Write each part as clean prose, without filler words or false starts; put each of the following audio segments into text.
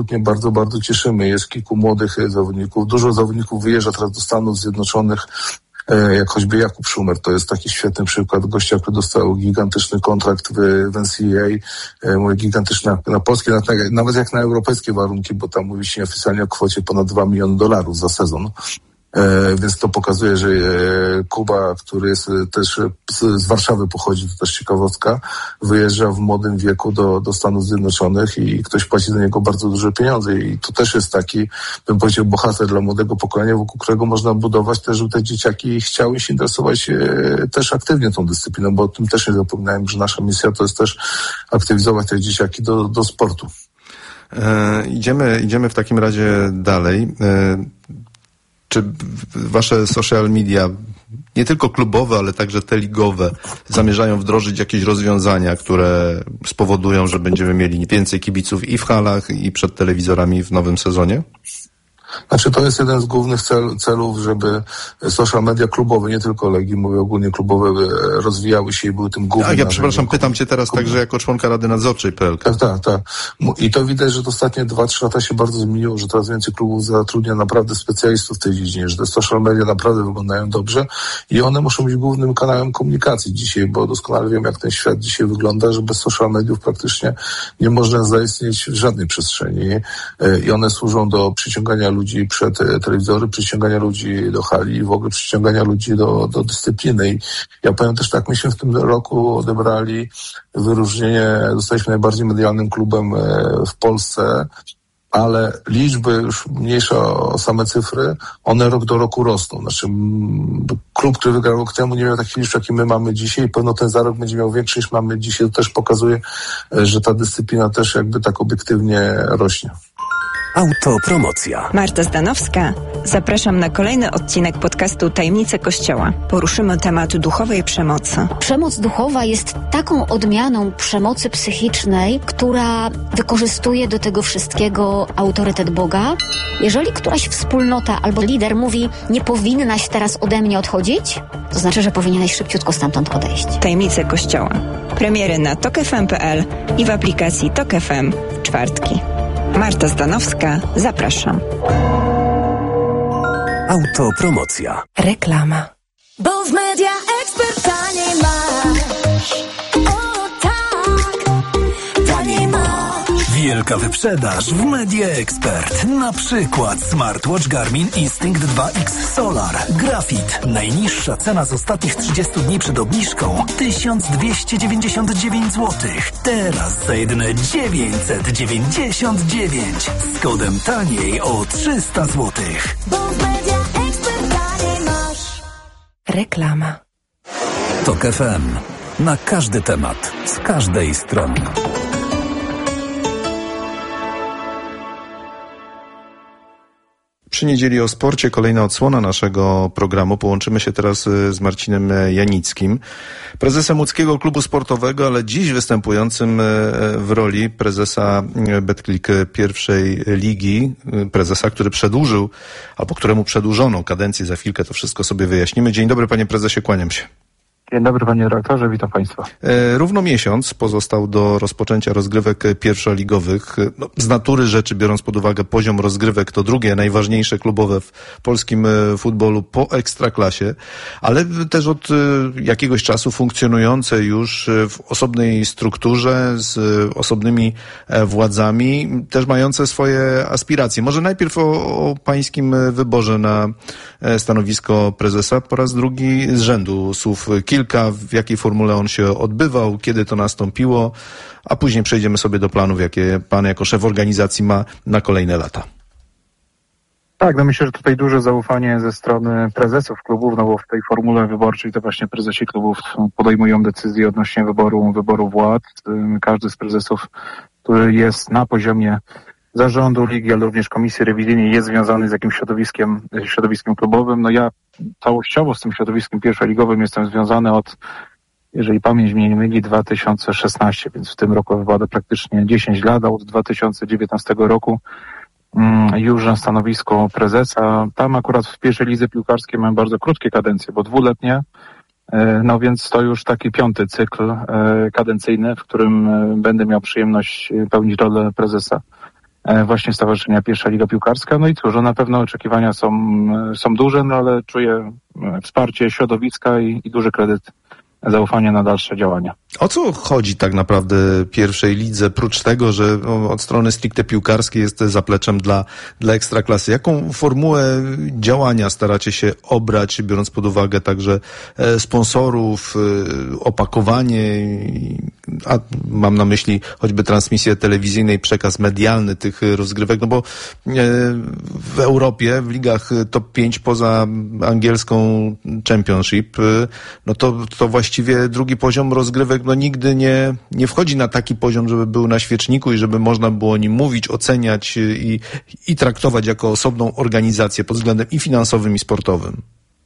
bardzo, bardzo cieszymy. Jest kilku młodych zawodników. Dużo zawodników wyjeżdża teraz do Stanów Zjednoczonych, jak choćby Jakub Szumer. To jest taki świetny przykład gościa, który dostał gigantyczny kontrakt w NCAA. Mówię gigantyczny na polskie, nawet jak na europejskie warunki, bo tam mówi się oficjalnie o kwocie ponad $2 miliony za sezon. Więc to pokazuje, że Kuba, który jest też z Warszawy pochodzi, to też ciekawostka, wyjeżdża w młodym wieku do Stanów Zjednoczonych i ktoś płaci za niego bardzo duże pieniądze i to też jest taki, bym powiedział, bohater dla młodego pokolenia, wokół którego można budować też, żeby te dzieciaki chciały się interesować też aktywnie tą dyscypliną, bo o tym też nie zapominałem, że nasza misja to jest też aktywizować te dzieciaki do sportu. Idziemy w takim razie dalej. Czy wasze social media, nie tylko klubowe, ale także te ligowe, zamierzają wdrożyć jakieś rozwiązania, które spowodują, że będziemy mieli więcej kibiców i w halach, i przed telewizorami w nowym sezonie? Znaczy to jest jeden z głównych celów, żeby social media klubowe, nie tylko Legii, mówię ogólnie klubowe, rozwijały się i były tym głównym. Ja przepraszam, pytam cię teraz także jako członka Rady Nadzorczej PLK. Tak. I to widać, że ostatnie 2-3 lata się bardzo zmieniło, że coraz więcej klubów zatrudnia naprawdę specjalistów w tej dziedzinie, że te social media naprawdę wyglądają dobrze i one muszą być głównym kanałem komunikacji dzisiaj, bo doskonale wiem, jak ten świat dzisiaj wygląda, że bez social mediów praktycznie nie można zaistnieć w żadnej przestrzeni i one służą do przyciągania ludzi przed telewizory, przyciągania ludzi do hali i w ogóle przyciągania ludzi do dyscypliny. I ja powiem też tak, myśmy w tym roku odebrali wyróżnienie, zostaliśmy najbardziej medialnym klubem w Polsce, ale liczby już mniejsza o same cyfry, one rok do roku rosną. Znaczy klub, który wygrał rok temu, nie miał takich liczb, jakie my mamy dzisiaj i pewno ten za rok będzie miał większy niż mamy dzisiaj. To też pokazuje, że ta dyscyplina też jakby tak obiektywnie rośnie. Autopromocja. Marta Zdanowska. Zapraszam na kolejny odcinek podcastu Tajemnice Kościoła. Poruszymy temat duchowej przemocy. Przemoc duchowa jest taką odmianą przemocy psychicznej, która wykorzystuje do tego wszystkiego autorytet Boga. Jeżeli któraś wspólnota albo lider mówi, nie powinnaś teraz ode mnie odchodzić, to znaczy, że powinieneś szybciutko stamtąd odejść. Tajemnice Kościoła. Premiery na tokfm.pl i w aplikacji Tok FM w czwartki. Marta Zdanowska, zapraszam. Autopromocja. Reklama. Bo w Media Expert taniej masz. O tak, taniej masz. Wielka wyprzedaż w Media Expert. Na przykład smartwatch Garmin Instinct 2X Solar. Grafit. Najniższa cena z ostatnich 30 dni przed obniżką 1299 zł. Teraz za jedyne 999. Z kodem taniej o 300 zł. Bo w Media Expert taniej masz. Reklama. Tok FM. Na każdy temat. Z każdej strony. Przy Niedzieli o Sporcie kolejna odsłona naszego programu. Połączymy się teraz z Marcinem Janickim, prezesem łódzkiego klubu sportowego, ale dziś występującym w roli prezesa Betclic pierwszej ligi. Prezesa, który przedłużył, albo któremu przedłużono kadencję. Za chwilkę to wszystko sobie wyjaśnimy. Dzień dobry, panie prezesie, kłaniam się. Dzień dobry, panie redaktorze, witam państwa. Równo miesiąc pozostał do rozpoczęcia rozgrywek pierwszoligowych. No, z natury rzeczy, biorąc pod uwagę poziom rozgrywek, to drugie najważniejsze klubowe w polskim futbolu po Ekstraklasie, ale też od jakiegoś czasu funkcjonujące już w osobnej strukturze, z osobnymi władzami, też mające swoje aspiracje. Może najpierw o pańskim wyborze na stanowisko prezesa. Po raz drugi z rzędu słów kilka, w jakiej formule on się odbywał, kiedy to nastąpiło, a później przejdziemy sobie do planów, jakie pan jako szef organizacji ma na kolejne lata. Tak, no myślę, że tutaj duże zaufanie ze strony prezesów klubów, no bo w tej formule wyborczej to właśnie prezesi klubów podejmują decyzje odnośnie wyboru władz. Każdy z prezesów, który jest na poziomie zarządu ligi, ale również komisji rewizyjnej jest związany z jakimś środowiskiem klubowym. No ja całościowo z tym środowiskiem pierwszoligowym jestem związany od, jeżeli pamięć mnie nie myli, 2016, więc w tym roku wypada praktycznie 10 lat, a od 2019 roku już na stanowisko prezesa. Tam akurat w pierwszej lidze piłkarskiej mam bardzo krótkie kadencje, bo dwuletnie, no więc to już taki 5. cykl kadencyjny, w którym będę miał przyjemność pełnić rolę prezesa. właśnie Stowarzyszenia Pierwsza Liga Piłkarska. No i cóż, na pewno oczekiwania są duże, no ale czuję wsparcie środowiska i duży kredyt zaufania na dalsze działania. O co chodzi tak naprawdę pierwszej lidze, prócz tego, że od strony stricte piłkarskiej jest zapleczem dla Ekstraklasy? Jaką formułę działania staracie się obrać, biorąc pod uwagę także sponsorów, opakowanie, a mam na myśli choćby transmisję telewizyjną i przekaz medialny tych rozgrywek, no bo w Europie, w ligach top 5 poza angielską Championship, no to właściwie drugi poziom rozgrywek no nigdy nie wchodzi na taki poziom, żeby był na świeczniku i żeby można było o nim mówić, oceniać i traktować jako osobną organizację pod względem i finansowym, i sportowym.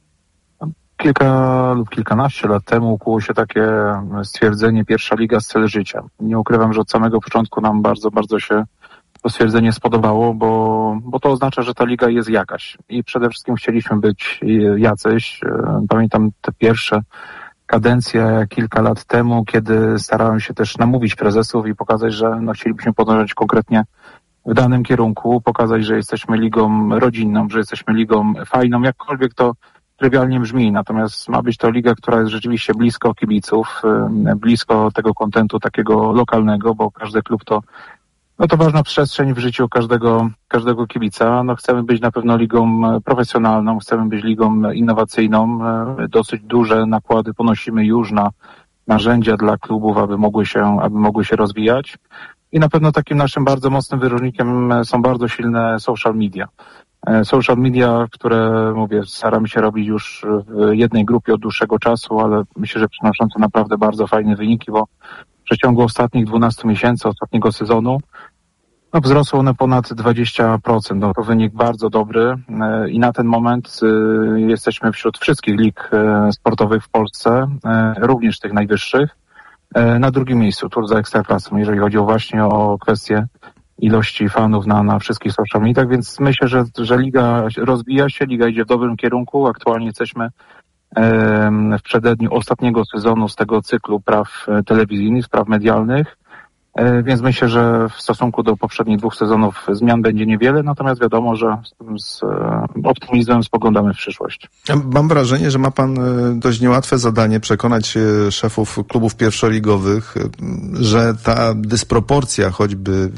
Kilka lub kilkanaście lat temu ukuło się takie stwierdzenie pierwsza liga z cel życia. Nie ukrywam, że od samego początku nam bardzo, bardzo się to stwierdzenie spodobało, bo to oznacza, że ta liga jest jakaś. I przede wszystkim chcieliśmy być jacyś. Pamiętam te pierwsze kadencję kilka lat temu, kiedy starałem się też namówić prezesów i pokazać, że chcielibyśmy podążać konkretnie w danym kierunku, pokazać, że jesteśmy ligą rodzinną, że jesteśmy ligą fajną, jakkolwiek to trywialnie brzmi. Natomiast ma być to liga, która jest rzeczywiście blisko kibiców, blisko tego kontentu takiego lokalnego, bo każdy klub to ważna przestrzeń w życiu każdego kibica. Chcemy być na pewno ligą profesjonalną, chcemy być ligą innowacyjną. Dosyć duże nakłady ponosimy już na narzędzia dla klubów, aby mogły się rozwijać. I na pewno takim naszym bardzo mocnym wyróżnikiem są bardzo silne social media. Social media, które, staramy się robić już w jednej grupie od dłuższego czasu, ale myślę, że przynoszące naprawdę bardzo fajne wyniki, bo w przeciągu ostatnich 12 miesięcy, ostatniego sezonu, wzrosły one ponad 20%. To wynik bardzo dobry i na ten moment jesteśmy wśród wszystkich lig sportowych w Polsce, również tych najwyższych, na drugim miejscu, tuż za Ekstraklasą, jeżeli chodzi właśnie o kwestię ilości fanów na wszystkich social mediach, więc myślę, że liga rozwija się, liga idzie w dobrym kierunku. Aktualnie jesteśmy w przededniu ostatniego sezonu z tego cyklu praw telewizyjnych, praw medialnych, więc myślę, że w stosunku do poprzednich 2 sezonów zmian będzie niewiele, natomiast wiadomo, że z optymizmem spoglądamy w przyszłość. Mam wrażenie, że ma pan dość niełatwe zadanie przekonać szefów klubów pierwszoligowych, że ta dysproporcja choćby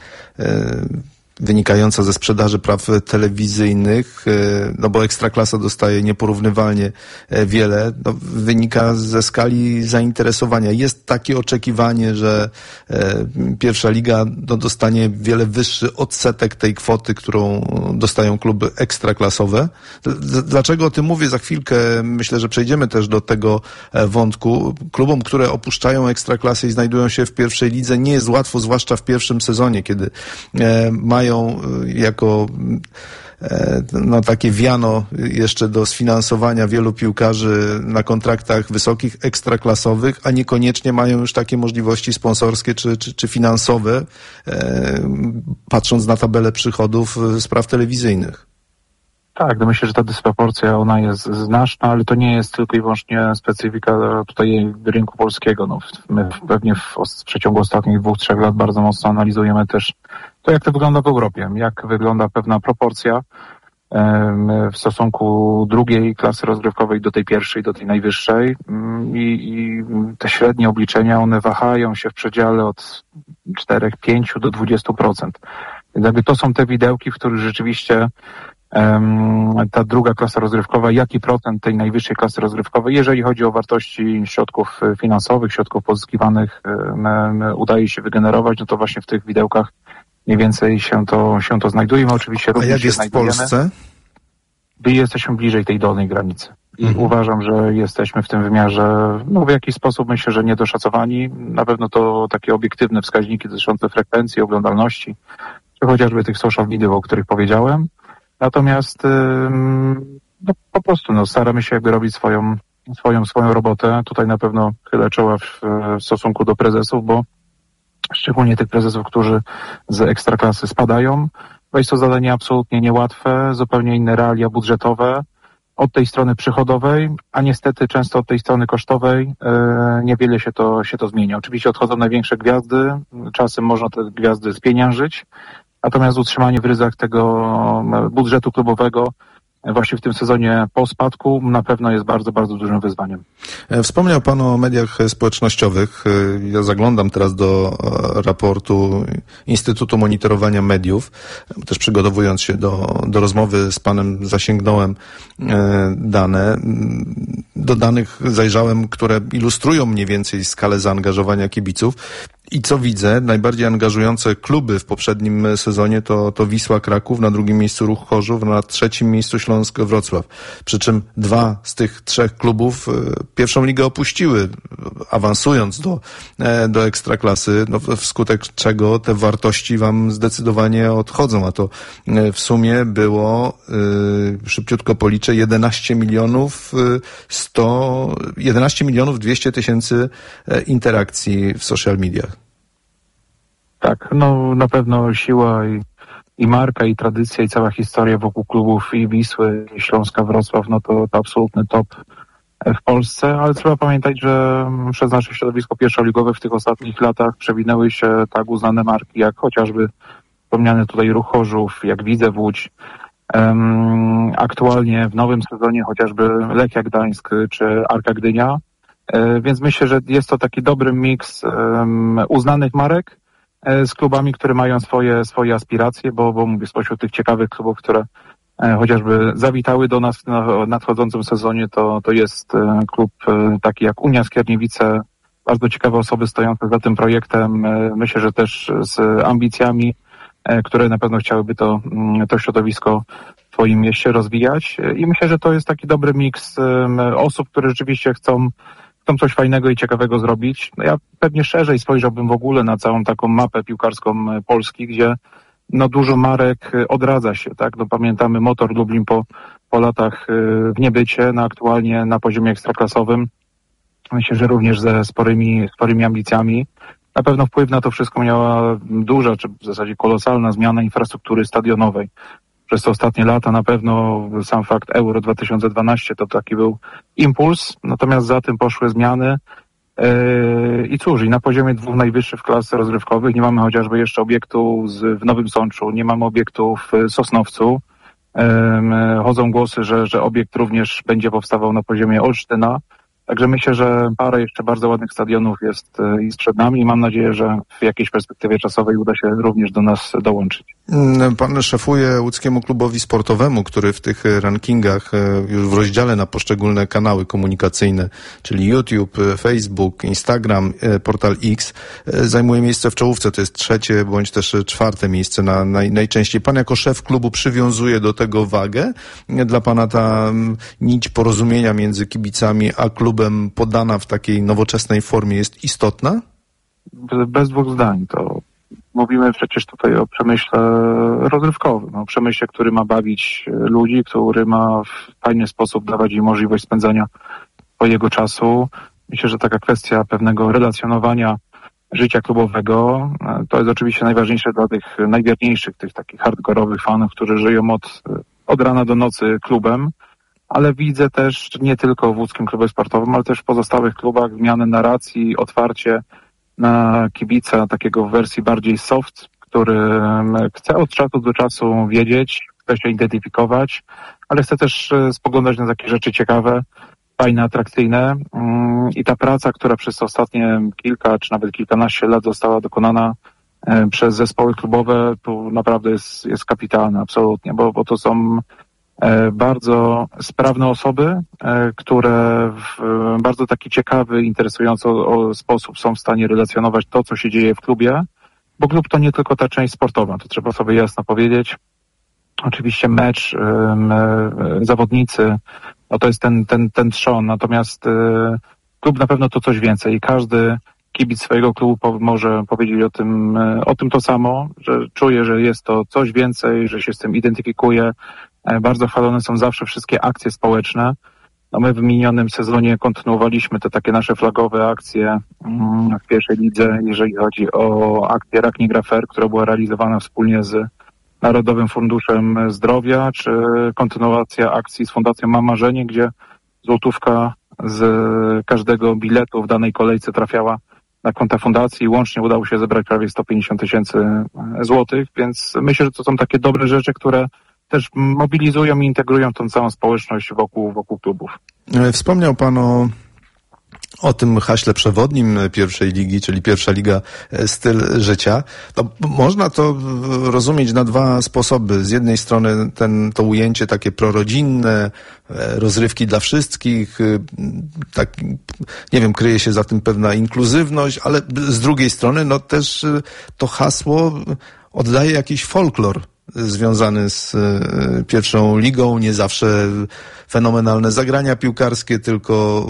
wynikająca ze sprzedaży praw telewizyjnych, bo Ekstraklasa dostaje nieporównywalnie wiele, wynika ze skali zainteresowania. Jest takie oczekiwanie, że pierwsza liga dostanie wiele wyższy odsetek tej kwoty, którą dostają kluby ekstraklasowe. Dlaczego o tym mówię? Za chwilkę myślę, że przejdziemy też do tego wątku. Klubom, które opuszczają Ekstraklasę i znajdują się w pierwszej lidze, nie jest łatwo, zwłaszcza w pierwszym sezonie, kiedy mają jako takie wiano jeszcze do sfinansowania wielu piłkarzy na kontraktach wysokich, ekstraklasowych, a niekoniecznie mają już takie możliwości sponsorskie czy finansowe, patrząc na tabelę przychodów z praw telewizyjnych. Tak, myślę, że ta dysproporcja, ona jest znaczna, ale to nie jest tylko i wyłącznie specyfika tutaj rynku polskiego. My pewnie w przeciągu ostatnich 2-3 lat bardzo mocno analizujemy też to, jak to wygląda w Europie, jak wygląda pewna proporcja w stosunku drugiej klasy rozgrywkowej do tej pierwszej, do tej najwyższej i te średnie obliczenia, one wahają się w przedziale od 4, 5 do 20%. Więc jakby to są te widełki, w których rzeczywiście ta druga klasa rozgrywkowa, jaki procent tej najwyższej klasy rozgrywkowej, jeżeli chodzi o wartości środków finansowych, środków pozyskiwanych, udaje się wygenerować, to właśnie w tych widełkach mniej więcej się to znajduje. My oczywiście również jak jest w Polsce? Jesteśmy bliżej tej dolnej granicy. I uważam, że jesteśmy w tym wymiarze, w jakiś sposób myślę, że niedoszacowani. Na pewno to takie obiektywne wskaźniki dotyczące frekwencji, oglądalności, czy chociażby tych social media, o których powiedziałem. Natomiast po prostu staramy się robić swoją robotę. Tutaj na pewno chylę czoła w stosunku do prezesów, bo szczególnie tych prezesów, którzy z ekstraklasy spadają, bo jest to zadanie absolutnie niełatwe, zupełnie inne realia budżetowe od tej strony przychodowej, a niestety często od tej strony kosztowej niewiele się to zmienia. Oczywiście odchodzą największe gwiazdy, czasem można te gwiazdy spieniężyć, Natomiast utrzymanie w ryzach tego budżetu klubowego właśnie w tym sezonie po spadku na pewno jest bardzo, bardzo dużym wyzwaniem. Wspomniał Pan o mediach społecznościowych. Ja zaglądam teraz do raportu Instytutu Monitorowania Mediów. Też przygotowując się do rozmowy z Panem zasięgnąłem dane. Do danych zajrzałem, które ilustrują mniej więcej skalę zaangażowania kibiców. I co widzę, najbardziej angażujące kluby w poprzednim sezonie to Wisła Kraków, na drugim miejscu Ruch Chorzów, na trzecim miejscu Śląsk Wrocław. Przy czym 2 z tych 3 klubów pierwszą ligę opuściły, awansując do Ekstraklasy, wskutek czego te wartości wam zdecydowanie odchodzą, a to w sumie było, szybciutko policzę, 11 milionów 200 tysięcy interakcji w social mediach. Tak, no na pewno siła i marka, i tradycja, i cała historia wokół klubów i Wisły, i Śląska Wrocław, no to absolutny top w Polsce, ale trzeba pamiętać, że przez nasze środowisko pierwszoligowe w tych ostatnich latach przewinęły się tak uznane marki, jak chociażby wspomniany tutaj Ruch Chorzów, jak Widzew Łódź, aktualnie w nowym sezonie chociażby Lechia Gdańsk czy Arka Gdynia, więc myślę, że jest to taki dobry miks uznanych marek z klubami, które mają swoje aspiracje, bo mówię, spośród tych ciekawych klubów, które chociażby zawitały do nas w nadchodzącym sezonie, to jest klub taki jak Unia Skierniewice, bardzo ciekawe osoby stojące za tym projektem, myślę, że też z ambicjami, które na pewno chciałyby to środowisko w swoim mieście rozwijać i myślę, że to jest taki dobry miks osób, które rzeczywiście chcą coś fajnego i ciekawego zrobić. Ja pewnie szerzej spojrzałbym w ogóle na całą taką mapę piłkarską Polski, gdzie dużo marek odradza się, tak? Pamiętamy Motor Lublin po latach w niebycie, aktualnie na poziomie ekstraklasowym. Myślę, że również ze sporymi ambicjami. Na pewno wpływ na to wszystko miała duża, czy w zasadzie kolosalna zmiana infrastruktury stadionowej. Przez te ostatnie lata na pewno sam fakt Euro 2012 to taki był impuls, natomiast za tym poszły zmiany i cóż, i na poziomie 2 najwyższych klas rozrywkowych nie mamy chociażby jeszcze obiektu w Nowym Sączu, nie mamy obiektu w Sosnowcu. Chodzą głosy, że obiekt również będzie powstawał na poziomie Olsztyna. Także myślę, że parę jeszcze bardzo ładnych stadionów jest przed nami i mam nadzieję, że w jakiejś perspektywie czasowej uda się również do nas dołączyć. Pan szefuje łódzkiemu klubowi sportowemu, który w tych rankingach już w rozdziale na poszczególne kanały komunikacyjne, czyli YouTube, Facebook, Instagram, portal X, zajmuje miejsce w czołówce. To jest 3. bądź też 4. miejsce najczęściej. Pan jako szef klubu przywiązuje do tego wagę? Dla pana ta nić porozumienia między kibicami a klubem podana w takiej nowoczesnej formie jest istotna? Bez 2 zdań. To mówimy przecież tutaj o przemyśle rozrywkowym, o przemyśle, który ma bawić ludzi, który ma w fajny sposób dawać im możliwość spędzania swojego czasu. Myślę, że taka kwestia pewnego relacjonowania życia klubowego to jest oczywiście najważniejsze dla tych najwierniejszych, tych takich hardkorowych fanów, którzy żyją od rana do nocy klubem. Ale widzę też nie tylko w łódzkim klubie sportowym, ale też w pozostałych klubach zmianę narracji, otwarcie na kibica takiego w wersji bardziej soft, który chce od czasu do czasu wiedzieć, chce się identyfikować, ale chce też spoglądać na takie rzeczy ciekawe, fajne, atrakcyjne. I ta praca, która przez ostatnie kilka czy nawet kilkanaście lat została dokonana przez zespoły klubowe, tu naprawdę jest kapitalna, absolutnie, bo to są bardzo sprawne osoby, które w bardzo taki ciekawy, interesujący sposób są w stanie relacjonować to, co się dzieje w klubie, bo klub to nie tylko ta część sportowa, to trzeba sobie jasno powiedzieć. Oczywiście mecz, zawodnicy, to jest ten trzon, natomiast klub na pewno to coś więcej i każdy kibic swojego klubu może powiedzieć o tym to samo, że czuje, że jest to coś więcej, że się z tym identyfikuje. Bardzo chwalone są zawsze wszystkie akcje społeczne. My w minionym sezonie kontynuowaliśmy te takie nasze flagowe akcje w pierwszej lidze, jeżeli chodzi o akcję Rak nie gra fair, która była realizowana wspólnie z Narodowym Funduszem Zdrowia, czy kontynuacja akcji z Fundacją Mam Marzenie, gdzie złotówka z każdego biletu w danej kolejce trafiała na konta fundacji. Łącznie udało się zebrać prawie 150 000 złotych, więc myślę, że to są takie dobre rzeczy, które też mobilizują i integrują tą całą społeczność wokół klubów. Wspomniał Pan o tym haśle przewodnim pierwszej ligi, czyli pierwsza liga styl życia. To można to rozumieć na dwa sposoby. Z jednej strony to ujęcie takie prorodzinne, rozrywki dla wszystkich, tak, nie wiem, kryje się za tym pewna inkluzywność, ale z drugiej strony no też to hasło oddaje jakiś folklor związany z pierwszą ligą, nie zawsze fenomenalne zagrania piłkarskie, tylko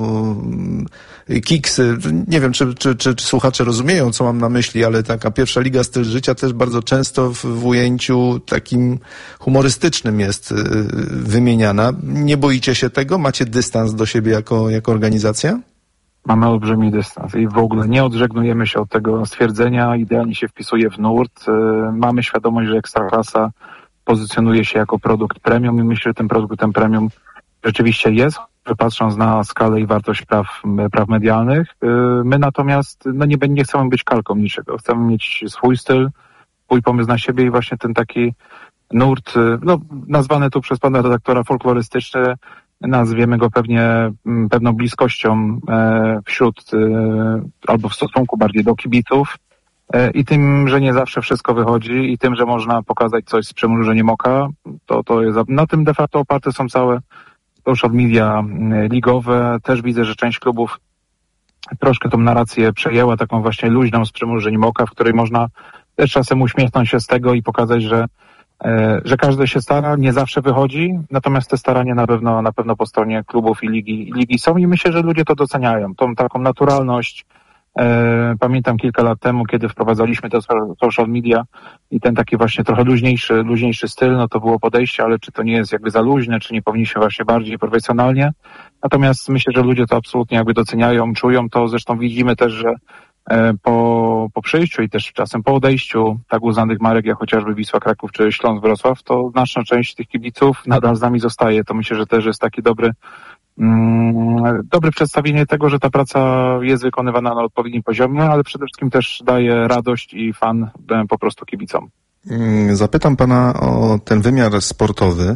kiksy. Nie wiem, czy słuchacze rozumieją, co mam na myśli, ale taka pierwsza liga styl życia też bardzo często w ujęciu takim humorystycznym jest wymieniana. Nie boicie się tego? Macie dystans do siebie jako organizacja? Mamy olbrzymi dystans i w ogóle nie odżegnujemy się od tego stwierdzenia, idealnie się wpisuje w nurt. Mamy świadomość, że Ekstraklasa pozycjonuje się jako produkt premium i myślę, że tym produktem premium rzeczywiście jest, patrząc na skalę i wartość praw medialnych. My natomiast nie chcemy być kalką niczego. Chcemy mieć swój styl, swój pomysł na siebie i właśnie ten taki nurt, nazwany tu przez pana redaktora folklorystyczny, nazwiemy go pewną bliskością wśród albo w stosunku bardziej do kibiców i tym, że nie zawsze wszystko wychodzi i tym, że można pokazać coś z przymrużeniem oka, to jest, na tym de facto oparte są całe social media ligowe. Też widzę, że część klubów troszkę tą narrację przejęła, taką właśnie luźną z przymrużeniem oka, w której można też czasem uśmiechnąć się z tego i pokazać, że każdy się stara, nie zawsze wychodzi, natomiast te starania na pewno po stronie klubów i ligi są i myślę, że ludzie to doceniają, tą taką naturalność. Pamiętam kilka lat temu, kiedy wprowadzaliśmy te social media i ten taki właśnie trochę luźniejszy styl, no to było podejście, ale czy to nie jest jakby za luźne, czy nie powinniśmy właśnie bardziej profesjonalnie. Natomiast myślę, że ludzie to absolutnie jakby doceniają, czują to, zresztą widzimy też, że po przyjściu i też czasem po odejściu tak uznanych marek jak chociażby Wisła Kraków czy Śląsk Wrocław, to znaczna część tych kibiców nadal z nami zostaje. To myślę, że też jest taki dobre przedstawienie tego, że ta praca jest wykonywana na odpowiednim poziomie, ale przede wszystkim też daje radość i fan po prostu kibicom. Zapytam pana o ten wymiar sportowy.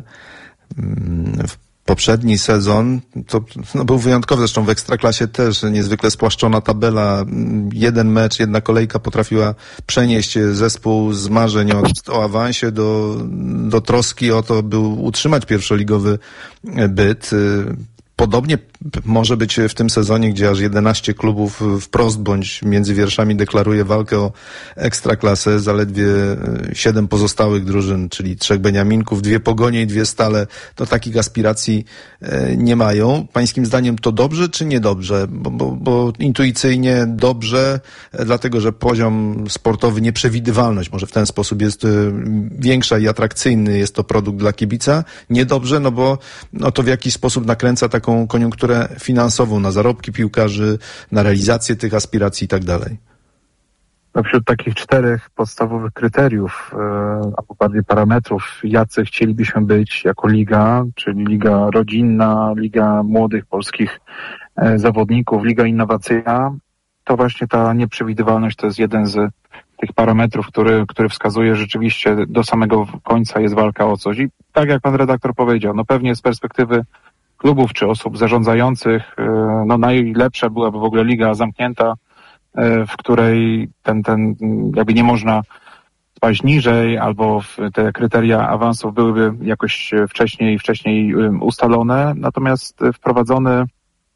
Poprzedni sezon to był wyjątkowy, zresztą w Ekstraklasie też niezwykle spłaszczona tabela. Jeden mecz, jedna kolejka potrafiła przenieść zespół z marzeń o awansie do troski o to, by utrzymać pierwszoligowy byt. Podobnie może być w tym sezonie, gdzie aż 11 klubów wprost bądź między wierszami deklaruje walkę o Ekstraklasę. Zaledwie 7 pozostałych drużyn, czyli 3 Beniaminków, 2 Pogonie i 2 Stale, to takich aspiracji nie mają. Pańskim zdaniem to dobrze czy niedobrze? Bo intuicyjnie dobrze, dlatego że poziom sportowy, nieprzewidywalność może w ten sposób jest większa i atrakcyjny jest to produkt dla kibica. Niedobrze, no bo to w jakiś sposób nakręca taką koniunkturę finansową na zarobki piłkarzy, na realizację tych aspiracji i tak dalej. Wśród takich 4 podstawowych kryteriów, albo bardziej parametrów, jacy chcielibyśmy być jako liga, czyli liga rodzinna, liga młodych polskich zawodników, liga innowacyjna, to właśnie ta nieprzewidywalność to jest jeden z tych parametrów, który wskazuje rzeczywiście do samego końca jest walka o coś. I tak jak pan redaktor powiedział, pewnie z perspektywy klubów czy osób zarządzających, najlepsza byłaby w ogóle liga zamknięta, w której ten jakby nie można spaść niżej, albo te kryteria awansów byłyby jakoś wcześniej ustalone. Natomiast wprowadzony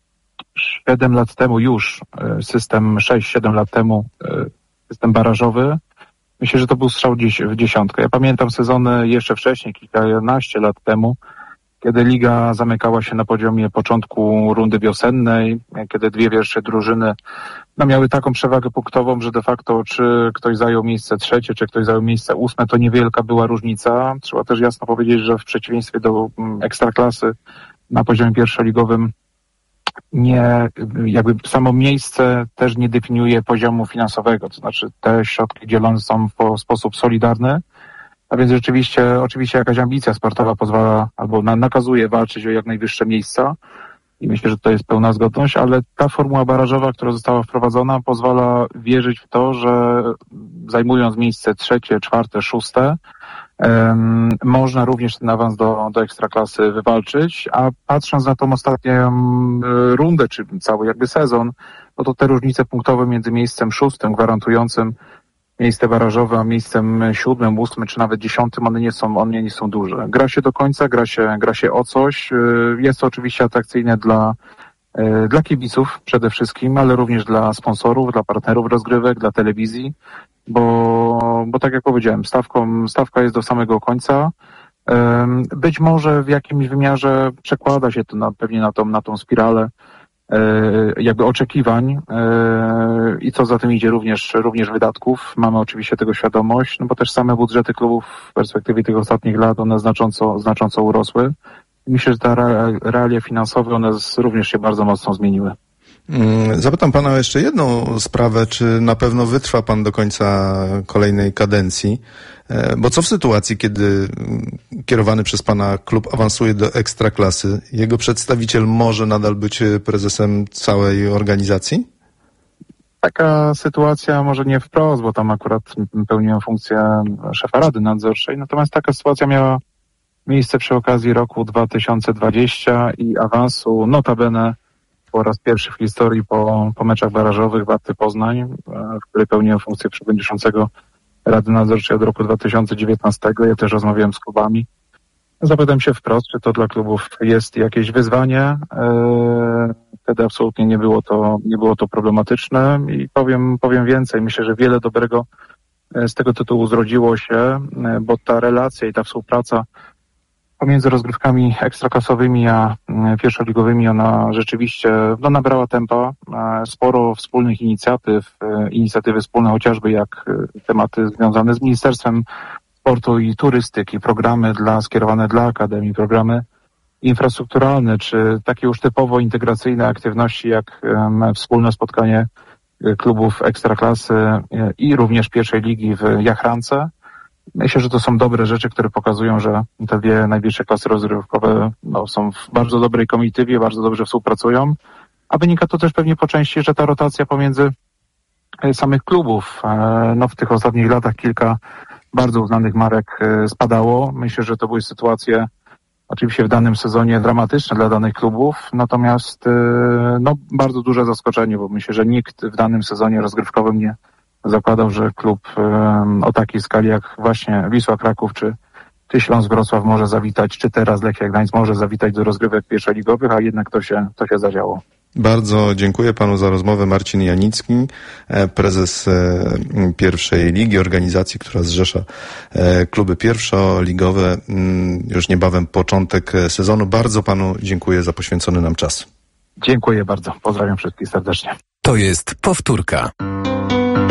7 lat temu już system, 6-7 lat temu system barażowy, myślę, że to był strzał w dziesiątkę. Ja pamiętam sezony jeszcze wcześniej, kilkanaście lat temu, kiedy liga zamykała się na poziomie początku rundy wiosennej, kiedy 2 pierwsze drużyny miały taką przewagę punktową, że de facto czy ktoś zajął miejsce 3, czy ktoś zajął miejsce 8, to niewielka była różnica. Trzeba też jasno powiedzieć, że w przeciwieństwie do Ekstraklasy na poziomie pierwszoligowym jakby samo miejsce też nie definiuje poziomu finansowego, to znaczy te środki dzielone są w sposób solidarny. A więc oczywiście jakaś ambicja sportowa pozwala albo nakazuje walczyć o jak najwyższe miejsca. i myślę, że to jest pełna zgodność, ale ta formuła barażowa, która została wprowadzona, pozwala wierzyć w to, że zajmując miejsce 3., 4., 6., można również ten awans do Ekstraklasy wywalczyć, a patrząc na tą ostatnią rundę, czy cały jakby sezon, no to te różnice punktowe między miejscem 6. gwarantującym miejsce barażowe, a miejscem 7., 8. czy nawet 10. one nie są duże. Gra się do końca, gra się o coś. Jest to oczywiście atrakcyjne dla kibiców przede wszystkim, ale również dla sponsorów, dla partnerów rozgrywek, dla telewizji, bo tak jak powiedziałem, stawka jest do samego końca. Być może w jakimś wymiarze przekłada się to pewnie na tą spiralę jakby oczekiwań i co za tym idzie również wydatków. Mamy oczywiście tego świadomość, no bo też same budżety klubów w perspektywie tych ostatnich lat one znacząco urosły. Myślę, że te realia finansowe one również się bardzo mocno zmieniły. Zapytam pana o jeszcze jedną sprawę, czy na pewno wytrwa pan do końca kolejnej kadencji, bo co w sytuacji, kiedy kierowany przez pana klub awansuje do Ekstraklasy, jego przedstawiciel może nadal być prezesem całej organizacji? Taka sytuacja może nie wprost, bo tam akurat pełniłem funkcję szefa Rady Nadzorczej, natomiast taka sytuacja miała miejsce przy okazji roku 2020 i awansu notabene po raz pierwszy w historii po meczach barażowych Warty Poznań, w której pełniłem funkcję przewodniczącego Rady Nadzorczej od roku 2019. Ja też rozmawiałem z klubami. Zapytam się wprost, czy to dla klubów jest jakieś wyzwanie. Wtedy absolutnie nie było to problematyczne i powiem więcej. Myślę, że wiele dobrego z tego tytułu zrodziło się, bo ta relacja i ta współpraca pomiędzy rozgrywkami ekstraklasowymi a pierwszoligowymi ona rzeczywiście nabrała tempa. Sporo wspólnych inicjatywy wspólne chociażby jak tematy związane z Ministerstwem Sportu i Turystyki, programy skierowane dla akademii, programy infrastrukturalne, czy takie już typowo integracyjne aktywności jak wspólne spotkanie klubów ekstraklasy i również pierwszej ligi w Jachrance. Myślę, że to są dobre rzeczy, które pokazują, że te dwie najwyższe klasy rozgrywkowe są w bardzo dobrej komitywie, bardzo dobrze współpracują, a wynika to też pewnie po części, że ta rotacja pomiędzy samych klubów, w tych ostatnich latach kilka bardzo uznanych marek spadało. Myślę, że to były sytuacje oczywiście w danym sezonie dramatyczne dla danych klubów, natomiast bardzo duże zaskoczenie, bo myślę, że nikt w danym sezonie rozgrywkowym nie zakładał, że klub o takiej skali jak właśnie Wisła Kraków czy Śląsk Wrocław może zawitać, czy teraz Lechia Gdańsk może zawitać do rozgrywek pierwszoligowych, a jednak to się zadziało. Bardzo dziękuję panu za rozmowę. Marcin Janicki, prezes pierwszej ligi, organizacji, która zrzesza kluby pierwszoligowe. Już niebawem początek sezonu. Bardzo panu dziękuję za poświęcony nam czas. Dziękuję bardzo. Pozdrawiam wszystkich serdecznie. To jest powtórka.